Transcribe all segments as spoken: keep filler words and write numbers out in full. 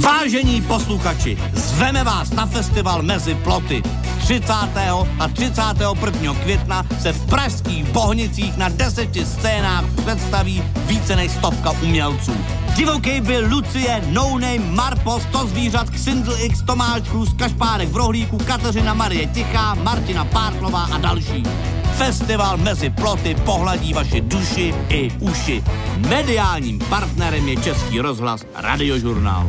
Vážení posluchači, zveme vás na festival Mezi ploty. třicátého a třicátého prvního května se v pražských Bohnicích na deseti scénách představí více než stovka umělců. Divokej byl Lucie, No Name, Marpo, sto zvířat, Xindl X, Tomáš Krus, Kašpárek v rohlíku, Kateřina Marie Tichá, Martina Párklová a další. Festival Mezi ploty pohladí vaši duši i uši. Mediálním partnerem je Český rozhlas Radiožurnál.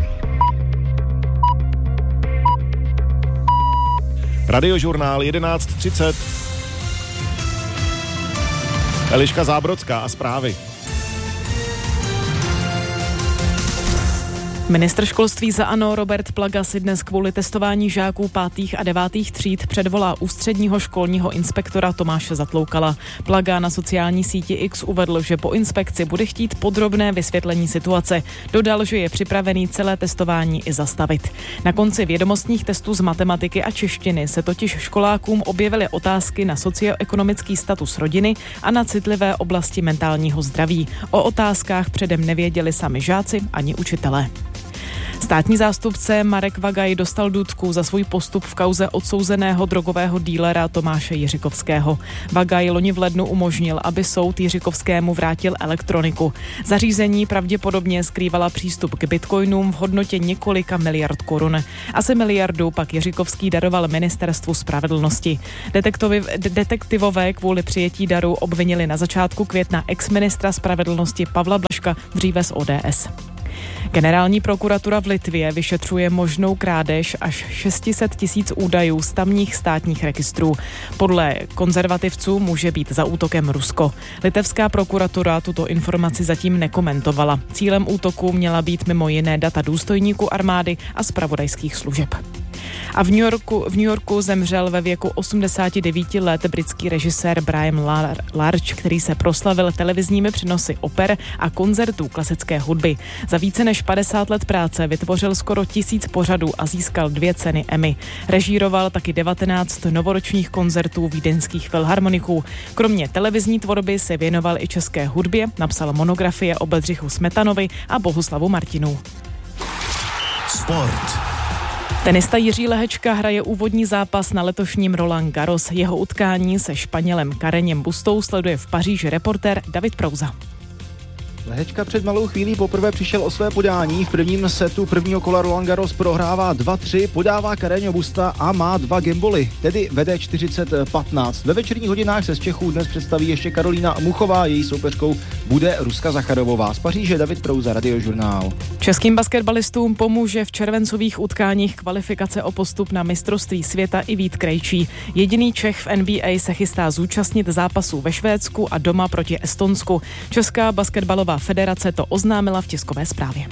Radiožurnál jedenáct třicet. Eliška Zábrodská a zprávy. Ministr školství za ANO Robert Plaga si dnes kvůli testování žáků pátých a devátých tříd předvolá ústředního školního inspektora Tomáše Zatloukala. Plaga na sociální síti X uvedl, že po inspekci bude chtít podrobné vysvětlení situace. Dodal, že je připravený celé testování i zastavit. Na konci vědomostních testů z matematiky a češtiny se totiž školákům objevily otázky na socioekonomický status rodiny a na citlivé oblasti mentálního zdraví. O otázkách předem nevěděli sami žáci ani učitelé. Státní zástupce Marek Vagaj dostal důtku za svůj postup v kauze odsouzeného drogového dílera Tomáše Jiřikovského. Vagaj loni v lednu umožnil, aby soud Jiřikovskému vrátil elektroniku. Zařízení pravděpodobně skrývala přístup k bitcoinům v hodnotě několika miliard korun. Asi miliardu pak Jiřikovský daroval Ministerstvu spravedlnosti. Detektovi, detektivové kvůli přijetí daru obvinili na začátku května exministra spravedlnosti Pavla Blažka, dříve z O D S. Generální prokuratura v Litvě vyšetřuje možnou krádež až šest set tisíc údajů z tamních státních registrů. Podle konzervativců může být za útokem Rusko. Litevská prokuratura tuto informaci zatím nekomentovala. Cílem útoku měla být mimo jiné data důstojníků armády a zpravodajských služeb. A v New Yorku, v New Yorku zemřel ve věku osmdesáti devíti let britský režisér Brian Large, který se proslavil televizními přenosy oper a koncertů klasické hudby. Za více než padesát let práce vytvořil skoro tisíc pořadů a získal dvě ceny Emmy. Režíroval taky devatenáct novoročních koncertů vídeňských filharmoniků. Kromě televizní tvorby se věnoval i české hudbě, napsal monografie o Bedřichu Smetanovi a Bohuslavu Martinů. Sport. Tenista Jiří Lehečka hraje úvodní zápas na letošním Roland Garros. Jeho utkání se Španělem Kareněm Bustou sleduje v Paříži reportér David Prouza. Lehečka před malou chvílí poprvé přišel o své podání. V prvním setu prvního kola Roland Garros prohrává dva tři, podává Carreño Busta a má dva gamboly, tedy vede čtyřicet patnáct. Ve večerních hodinách se z Čechů dnes představí ještě Karolína Muchová, její soupeřkou bude Ruska Zacharovová. Z Paříže David Prouza, Radiožurnál. Českým basketbalistům pomůže v červencových utkáních kvalifikace o postup na mistrovství světa i Vít Krejčí. Jediný Čech v N B A se chystá zúčastnit zápasů ve Švédsku a doma proti Estonsku. Česká basketbalová federace to oznámila v tiskové zprávě.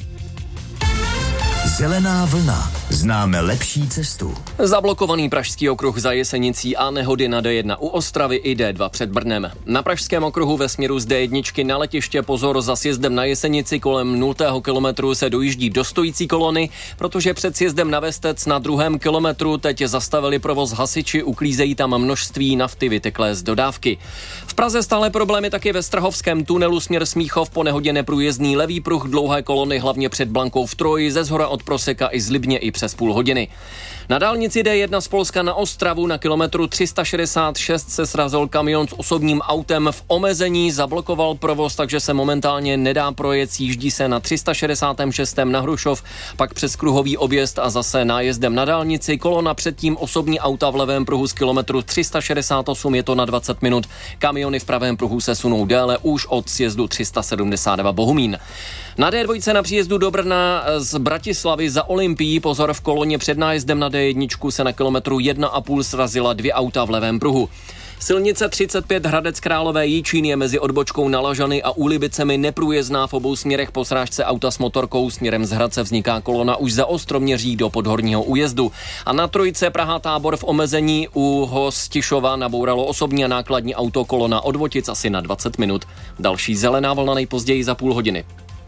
Zelená vlna. Známe lepší cestu. Zablokovaný pražský okruh za Jesenicí a nehody na D jedna u Ostravy i D dva před Brnem. Na pražském okruhu ve směru z D jedna na letiště pozor za sjezdem na Jesenici kolem nultého kilometru se dojíždí do stojící kolony, protože před sjezdem na Vestec na druhém kilometru teď zastavili provoz hasiči, uklízejí tam množství nafty vyteklé z dodávky. V Praze stále problémy taky ve Strahovském tunelu směr Smíchov, po nehodě neprůjezdný levý pruh dlouhé kolony hlavně před Blankou v Troji, ze shora od Proseka i z Libně i přes půl hodiny. Na dálnici D jedna z Polska na Ostravu na kilometru tři sta šedesát šest se srazil kamion s osobním autem v omezení, zablokoval provoz, takže se momentálně nedá projet, jíždí se na tři sta šedesát šest na Hrušov, pak přes kruhový objezd a zase nájezdem na dálnici. Kolona předtím osobní auta v levém pruhu z kilometru tři sta šedesát osm, je to na dvacet minut. Kamiony v pravém pruhu se sunou déle už od sjezdu tři sta sedmdesát dva Bohumín. Na D dva na příjezdu do Brna z Bratislavy za Olympií pozor, v koloně před nájezdem na D jedna se na kilometru jedna a půl srazila dvě auta v levém pruhu. Silnice třicet pět Hradec Králové Jičín je mezi odbočkou na Lažany a Úlibicemi neprůjezdná, v obou směrech po srážce auta s motorkou směrem z Hradce vzniká kolona už za Ostroměří do Podhorního újezdu. A na trojce Praha Tábor v omezení u Hostišova nabouralo osobní a nákladní auto, kolona od Votic asi na dvacet minut. Další zelená vlna nejpozději za půl hodiny.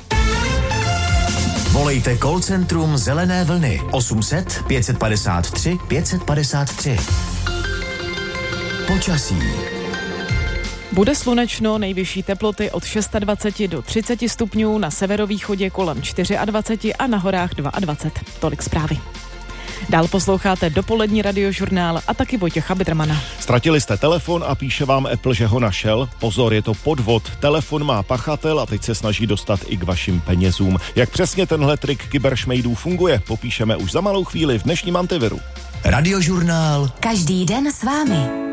Volejte call centrum Zelené vlny osm set pět padesát tři pět padesát tři. Počasí. Bude slunečno, nejvyšší teploty od dvacet šest do třicet stupňů, na severovýchodě kolem dvacet čtyři a na horách dvacet dva. Tolik zprávy. Dál posloucháte dopolední radiožurnál a taky Vojtěcha Bidermana. Ztratili jste telefon a píše vám Apple, že ho našel? Pozor, je to podvod. Telefon má pachatel a teď se snaží dostat i k vašim penězům. Jak přesně tenhle trik kyberšmejdů funguje, popíšeme už za malou chvíli v dnešním Antiviru. Radiožurnál. Každý den s vámi.